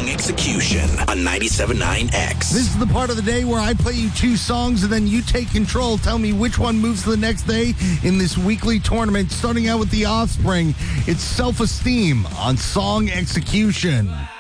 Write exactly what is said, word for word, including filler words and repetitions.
Song Execution on ninety-seven point nine X. This is the part of the day where I play you two songs and then you take control. Tell me which one moves to the next day in this weekly tournament. Starting out with The Offspring, it's Self-Esteem on Song Execution.